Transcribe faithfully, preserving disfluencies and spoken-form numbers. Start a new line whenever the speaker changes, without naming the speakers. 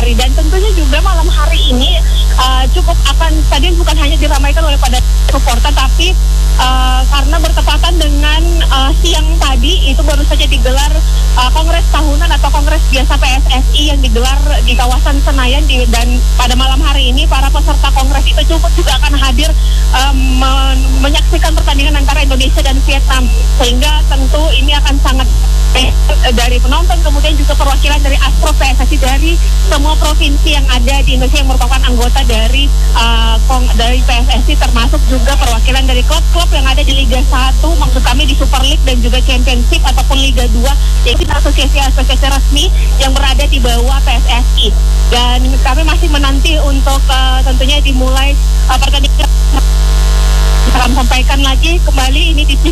hari. Dan tentunya juga malam hari ini uh, cukup akan stadion bukan hanya diramaikan oleh pada supporter, tapi uh, karena bertepatan dengan uh, siang tadi itu baru saja digelar uh, kongres tahunan atau kongres biasa P S S I yang digelar di kawasan Senayan di, dan pada malam hari ini para peserta kongres itu cukup juga akan hadir um, men- menyaksikan pertandingan antara Indonesia dan Vietnam, sehingga tentu ini akan sangat eh, dari penonton, kemudian juga perwakilan dari Astro P S S I dari semua provinsi yang ada di Indonesia yang merupakan anggota dari uh, kong, dari P S S I, termasuk juga perwakilan dari klub-klub yang ada di Liga satu, maksud kami di Super League dan juga Championship ataupun Liga dua, yaitu asosiasi-asosiasi resmi yang berada di bawah P S S I. Dan kami masih menanti untuk uh, tentunya dimulai uh, pertandingan. Kita akan sampaikan lagi kembali ini di